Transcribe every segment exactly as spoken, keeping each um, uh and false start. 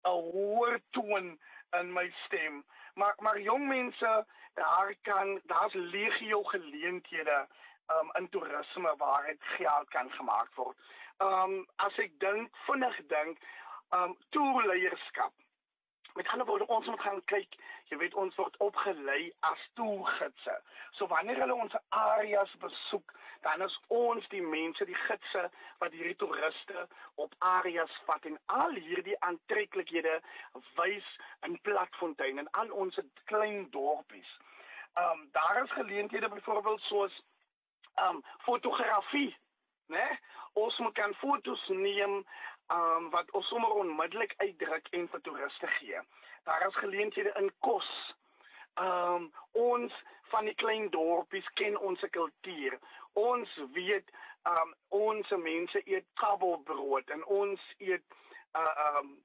hoër toon in my stem. Maar maar jong mense, daar kan daar's legio geleenthede um, in toerisme waar dit geld kan gemaak word. Um, as ek dink, vinnig dink, um, toerleierskap. Met ander woorde, ons moet gaan kyk, jy weet, ons word opgelei as toergidse. So wanneer hulle ons areas besoek, dan is ons die mense, die gidse, wat hierdie toeriste op areas vat en al hierdie aantreklikhede wys in Platfontein en al ons klein dorpies. Um, daar is geleenthede byvoorbeeld soos um, fotografie, né? Ons moet kan foto's neem um, wat ons sommer onmiddellik uitdruk en vir toeriste gee. Daar is geleenthede in kos. Um, ons van die klein dorpies ken ons kultuur. Ons weet, um, ons mense eet kabbelbrood en ons eet uh, um,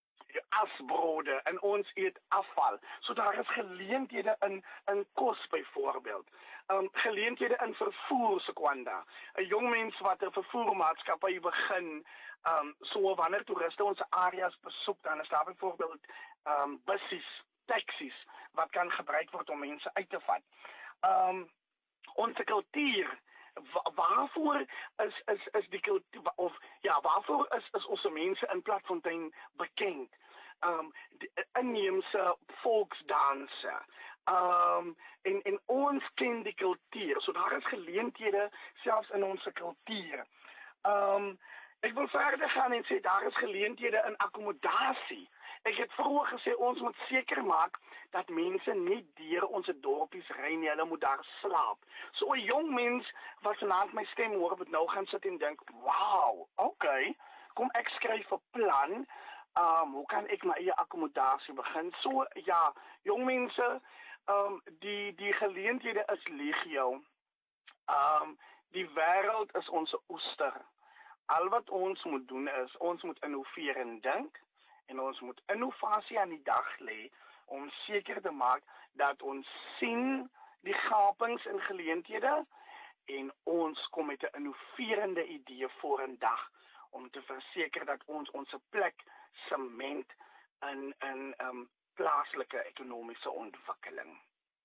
asbrode en ons eet afval. So daar is geleenthede in in kos byvoorbeeld. Um, geleenthede in vervoer, Sekwanda. 'n Jong mens wat 'n vervoermaatskappy begin, um, so wanneer toeriste ons areas besoek, dan is daar byvoorbeeld um, bussies, taxis wat kan gebruik word om mense uit te vat. Um, ons kultuur, Wa waarvoor is is is die kultuur, of ja, waarvoor is is ons mense in Platfontein bekend? Um die inheemse volksdanse. Um en en ons ken die kultuur. So daar is geleenthede selfs in ons kultuur. Um ek wil verder gaan en sê daar is geleenthede in akkommodasie. Ek het vroeër gesê ons moet seker maak dat mense nie deur ons dorpies ry nie, hulle moet daar slaap. So 'n jong mens wat vanaand my stem hoor, moet nou gaan sit en dink, "Wow, okay, kom ek skryf 'n plan. Um, hoe kan ek my eie akkommodasie begin?" So ja, jong mense, um die die geleenthede is legio. Um die wêreld is ons oester. Al wat ons moet doen is ons moet innoveer en dink. En ons moet innovasie aan die dag lê om seker te maak dat ons sien die gapings en geleenthede en ons kom met 'n innoverende idee vorendag om te verseker dat ons ons plek sement in in um, plaaslike ekonomiese ontwikkeling.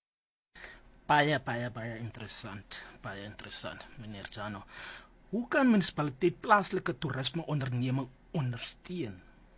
Baie, baie, baie interessant. Baie interessant, meneer Jano. Hoe kan munisipaliteit plaaslike toerisme onderneming ondersteun?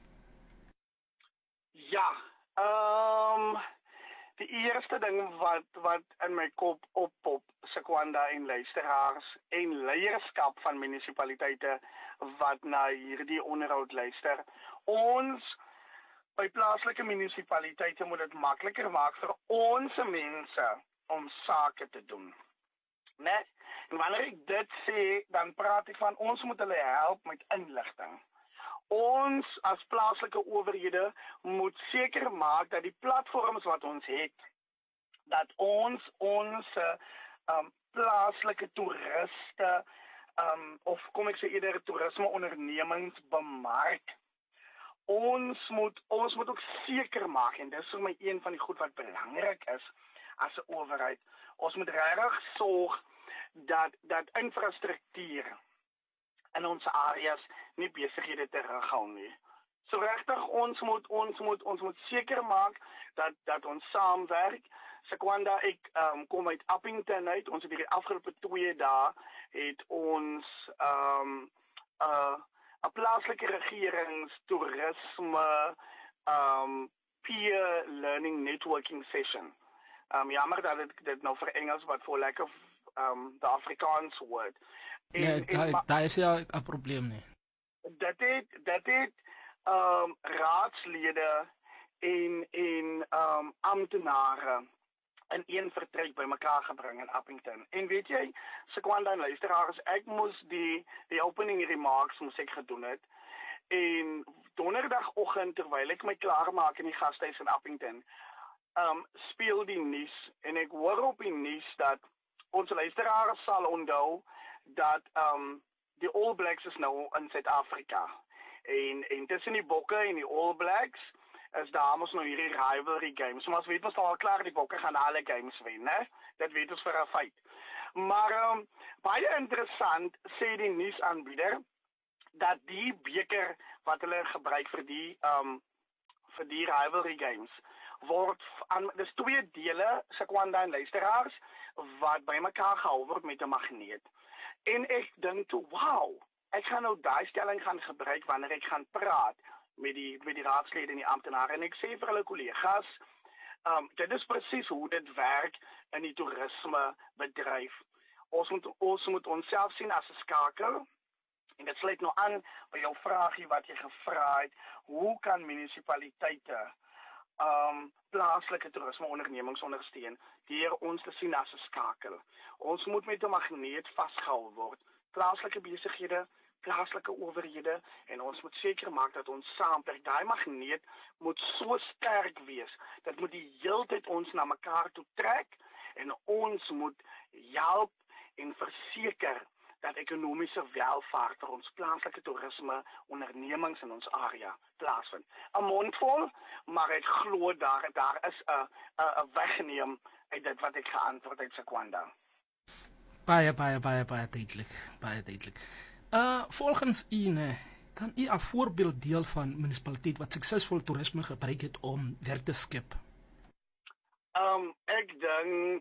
Ja, um, die eerste ding wat wat in my kop oppop, Sekwanda en luisteraars en leierskap van munisipaliteite wat na hierdie onderhoud luister. Ons by plaaslike munisipaliteite moet dit makliker maak vir ons mense om sake te doen. Net, en wanneer ek dit sê, dan praat ek van ons moet hulle help met inligting. Ons as plaaslike owerhede moet seker maak dat die platforms wat ons het, dat ons ons um, plaaslike toeriste, um, of kom ek sê eerder toerisme ondernemings bemark. Ons moet ons moet ook seker maak, en dis vir my een van die goed wat belangrik is as 'n owerheid. Ons moet regtig sorg dat dat infrastruktuur in ons areas nie besighede terughou nie. So regtig ons moet ons moet ons moet seker maak dat dat ons saamwerk. Sekwanda, ek um, kom uit Appington uit. Ons het hierdie afgelope twee dae het ons um uh 'n plaaslike regerings toerisme um peer learning networking session. Um jammer dat dit dit nou vir Engels wat for lack of um the Afrikaans word. En, nee, daar daar is ja 'n probleem nie. Dat het dat het um raadslede en en um amptenare in een vertrek bymekaar gebring in Appington. En weet jy, Sekwanda en luisteraars, ek moes die die opening remarks moes ek gedoen het. En donderdagoggend terwyl ek my klaar maak in die gastehuis in Appington, um speel die nuus en ek hoor op die nuus dat ons luisteraars sal onthou dat um die All Blacks is nou in Suid-Afrika. En en tussen die Bokke en die All Blacks is daar mos nou hierdie rivalry games. Maar ons weet mos al klaar die Bokke gaan alle games wen, né? Dit weet ons vir 'n feit. Maar um, baie interessant sê die nuusaanbieder dat die beker wat hulle gebruik vir die um vir die rivalry games word aan dis twee dele Sekwanda en luisteraars wat bymekaar gehou word met 'n magneet. En ek dink toe, wow, ek gaan nou daai stelling gaan gebruik wanneer ek gaan praat met die met die raadslede en die amptenare en ek sê vir hulle kollegas, um, dit is presies hoe dit werk in die toerismebedryf. Ons moet ons moet onsself sien as 'n skakel. En dit sluit nou aan by jou vraagie wat jy gevra het, hoe kan munisipaliteite um plaaslike toerismeondernemings ondersteun deur ons te sien as 'n skakel. Ons moet met 'n magneet vasgehou word. Plaaslike besighede, plaaslike owerhede en ons moet seker maak dat ons saamwerk. Daai magneet moet so sterk wees dat moet die heeltyd ons na mekaar toe trek en ons moet help en verseker dat ekonomiese welvaart vir ons plaaslike toerisme ondernemings in ons area plaasvind. 'n Mondvol, maar ek glo daar daar is 'n 'n wegneem uit dit wat ek geantwoord het Sekwanda. Baie baie baie baie duidelik, baie duidelik. Uh volgens u ne, kan u 'n voorbeeld deel van munisipaliteit wat suksesvol toerisme gebruik het om werk te skep? Um ek dink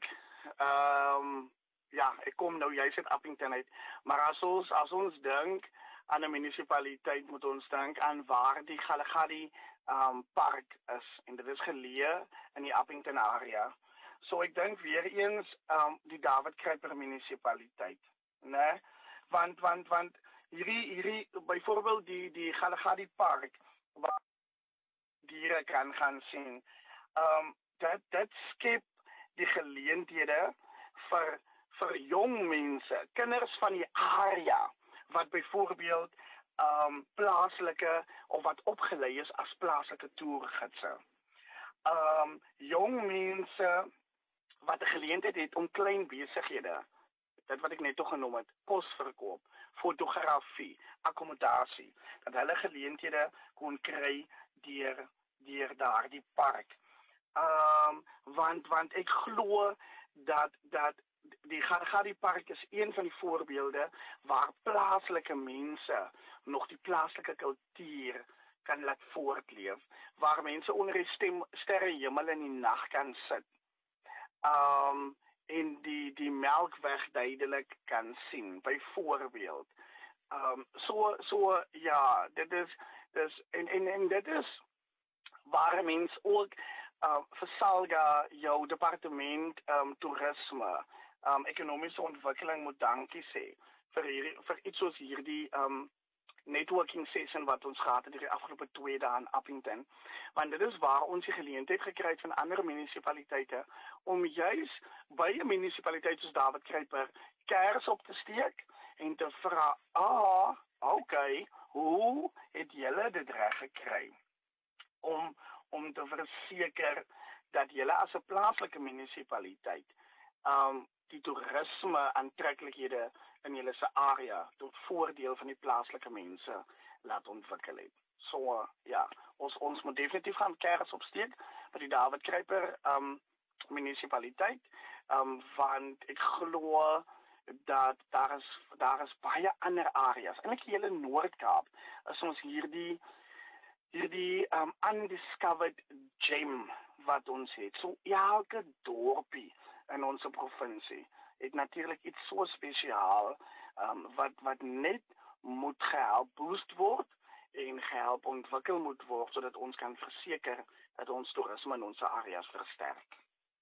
um ja, ek kom nou juist uit Appington uit, maar as ons as ons dink aan 'n munisipaliteit moet ons dink aan waar die Galagadi um park is en dit is geleë in die Appington area. So ek dink weer eens um die David Kruiper munisipaliteit, né? Want want want hierdie hierdie byvoorbeeld die die Galagadi park waar diere kan gaan sien. Um dit dit skep die geleenthede vir vir jong mense, kinders van die area wat byvoorbeeld um plaaslike of wat opgelei is as plaaslike toergidse. Um jong mense wat 'n geleentheid het om klein besighede, dit wat ek net toe genoem het, kosverkoop, fotografie, akkommodasie, dat hulle geleenthede kon kry deur deur daardie park. Um want want ek glo dat dat die Galagadi park is een van die voorbeelde waar plaaslike mense nog die plaaslike kultuur kan laat voortleef, waar mense onder die stem, sterrehemel in die nag kan sit. Um en die die Melkweg duidelik kan sien, byvoorbeeld. Um so so ja, dit is dis en en en dit is waar mense ook uh, vir SALGA jou departement um toerisme, um ekonomiese ontwikkeling moet dankie sê vir hierdie vir iets soos hierdie um networking session wat ons gehad het die afgelope twee dae in Appington, want dit is waar ons die geleentheid gekry het van ander munisipaliteite om juis by 'n munisipaliteit soos David Kruiper kers op te steek en te vra, ah, okay, hoe het julle dit reg gekry om om te verseker dat julle as 'n plaaslike munisipaliteit um die toerisme aantreklikhede in julle se area tot voordeel van die plaaslike mense laat ontwikkel het. So uh, ja, ons ons moet definitief gaan kers opsteek by die David Kruiper um munisipaliteit, um want ek glo dat daar is daar is baie ander areas. In die hele Noord-Kaap is ons hierdie hierdie um undiscovered gem wat ons het. So elke dorpie in ons provinsie het natuurlik iets so spesiaal um, wat wat net moet gehelp boost word en gehelp ontwikkel moet word sodat ons kan verseker dat ons toerisme in ons areas versterk.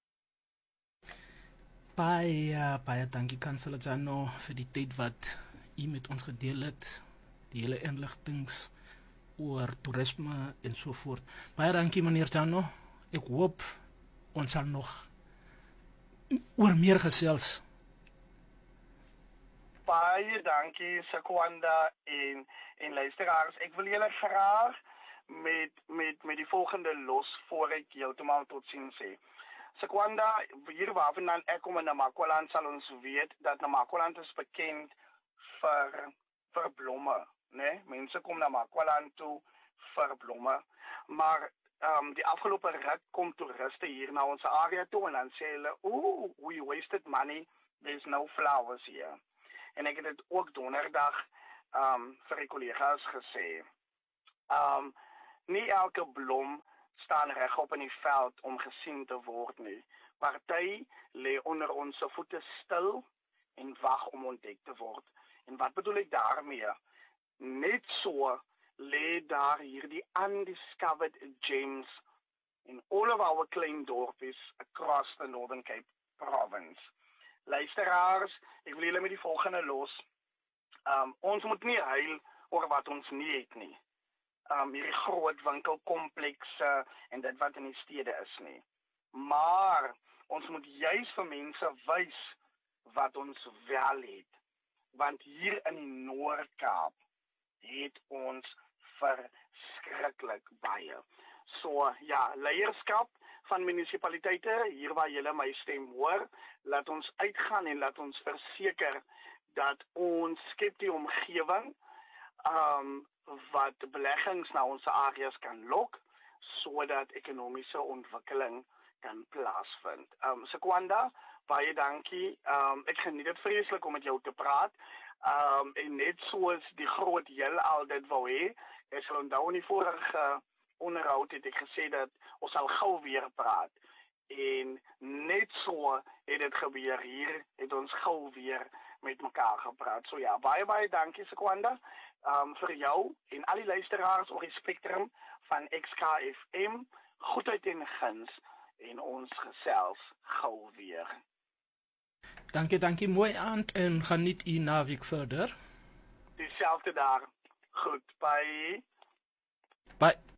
Baie baie dankie Kanselier Jano vir die tyd wat u met ons gedeel het, die hele inligtings oor toerisme en so voort. Baie dankie meneer Jano. Ek hoop ons sal nog oor meer gesels. Baie dankie Sekwanda en en luisteraars. Ek wil julle graag met met met die volgende los voor ek heeltemal totsiens sê. Sekwanda, hier waarvandaan ek kom in Namakwaland sal ons weet dat Namakwaland is bekend vir vir blomme, né? Mense kom na Namakwaland toe vir blomme, maar Um, die afgelope ruk kom toeriste hier na ons area toe en dan sê hulle, ooh, we wasted money, there's no flowers here. En ek het dit ook donderdag um, vir die collega's gesê. Um, nie elke blom staan regop in die veld om gesien te word nie. Party lê onder ons voete stil en wag om ontdek te word. En wat bedoel ek daarmee? Net so lê daar hierdie undiscovered gems in all of our klein dorpies across the Northern Cape province. Luisteraars, ek wil julle met die volgende los. Um, ons moet nie huil oor wat ons nie het nie. Um, hierdie groot winkelkomplekse en dit wat in die stede is nie. Maar ons moet juis vir mense wys wat ons wel het. Want hier in die Noord-Kaap het ons verskriklik baie. So ja, leierskap van munisipaliteite, hier waar julle my stem hoor, laat ons uitgaan en laat ons verseker dat ons skep die omgewing um, wat beleggings na ons areas kan lok, sodat ekonomiese ontwikkeling kan plaasvind. Um, Sekwanda, baie dankie. Um, ek geniet dit vreeslik om met jou te praat. Um, en net soos die groot heelal dit wou hê, ek sal onthou in die vorige onderhoud het ek gesê dat ons sal gou weer praat. En net so het dit gebeur hier, het ons gou weer met mekaar gepraat. So ja, baie baie dankie Sekwanda. Um, vir jou en al die luisteraars op die spektrum van X K F M, goedheid en guns en ons gesels gou weer. Dankie, dankie, mooi aand en geniet u naweek verder. Dieselfde daar. Goed, bye. Bye.